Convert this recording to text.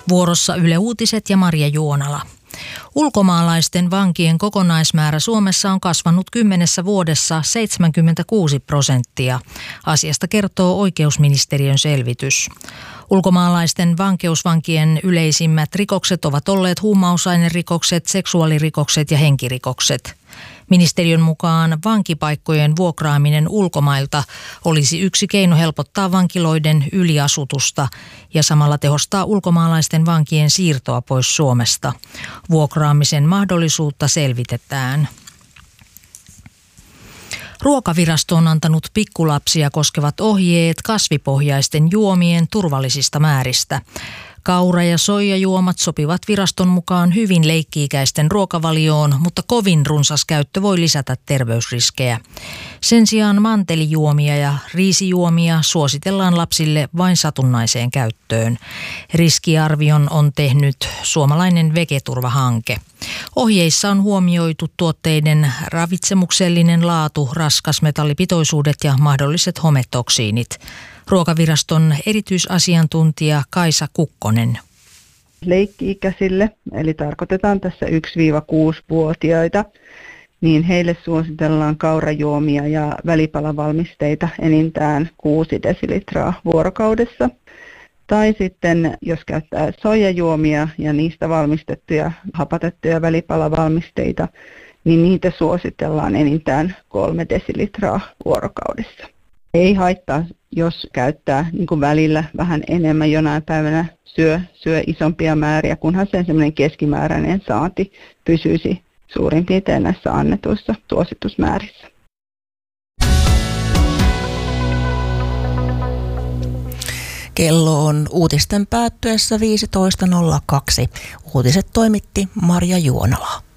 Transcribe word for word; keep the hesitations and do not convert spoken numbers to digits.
Vuorossa Yle Uutiset ja Marja Juonala. Ulkomaalaisten vankien kokonaismäärä Suomessa on kasvanut kymmenessä vuodessa seitsemänkymmentäkuusi prosenttia. Asiasta kertoo oikeusministeriön selvitys. Ulkomaalaisten vankeusvankien yleisimmät rikokset ovat olleet huumausainerikokset, seksuaalirikokset ja henkirikokset. Ministeriön mukaan vankipaikkojen vuokraaminen ulkomailta olisi yksi keino helpottaa vankiloiden yliasutusta ja samalla tehostaa ulkomaalaisten vankien siirtoa pois Suomesta. Vuokraamisen mahdollisuutta selvitetään. Ruokavirasto on antanut pikkulapsia koskevat ohjeet kasvipohjaisten juomien turvallisista määristä. Kaura- ja soijajuomat sopivat viraston mukaan hyvin leikki-ikäisten ruokavalioon, mutta kovin runsas käyttö voi lisätä terveysriskejä. Sen sijaan mantelijuomia ja riisijuomia suositellaan lapsille vain satunnaiseen käyttöön. Riskiarvion on tehnyt suomalainen Vegeturva-hanke. Ohjeissa on huomioitu tuotteiden ravitsemuksellinen laatu, raskasmetallipitoisuudet ja mahdolliset hometoksiinit. Ruokaviraston erityisasiantuntija Kaisa Kukkonen. Leikki-ikäisille, eli tarkoitetaan tässä yksi-kuusi-vuotiaita, niin heille suositellaan kaurajuomia ja välipalavalmisteita enintään kuusi desilitraa vuorokaudessa. Tai sitten jos käyttää soijajuomia ja niistä valmistettuja hapatettuja välipalavalmisteita, niin niitä suositellaan enintään kolme desilitraa vuorokaudessa. Ei haittaa, jos käyttää niin kuin välillä vähän enemmän, jonain päivänä syö, syö isompia määriä, kunhan sen semmoinen keskimääräinen saanti pysyisi suurin piirtein näissä annetuissa suositusmäärissä. Kello on uutisten päättyessä viisitoista nolla kaksi. Uutiset toimitti Marja Juonala.